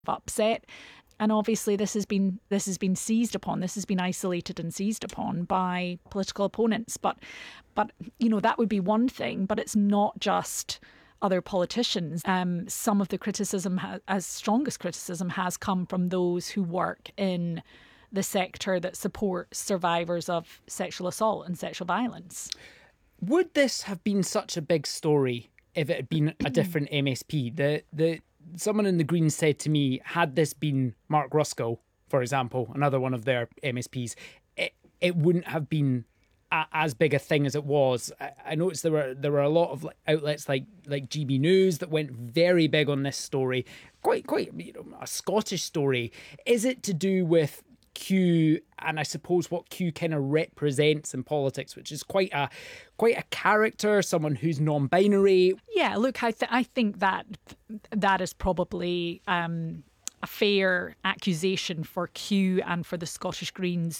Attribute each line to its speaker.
Speaker 1: upset. And obviously this has been seized upon, this has been isolated and seized upon by political opponents. But that would be one thing, but it's not just other politicians. Some of the criticism, as strongest criticism, has come from those who work in the sector that supports survivors of sexual assault and sexual violence.
Speaker 2: Would this have been such a big story if it had been a different MSP? Someone in the Greens said to me, had this been Mark Ruskell, for example, another one of their MSPs, it wouldn't have been as big a thing as it was. I noticed there were a lot of outlets like GB News that went very big on this story, quite a Scottish story. Is it to do with Q and I suppose what Q kind of represents in politics, which is quite a character, someone who's non-binary?
Speaker 1: Yeah, look, I think that is probably a fair accusation for Q and for the Scottish Greens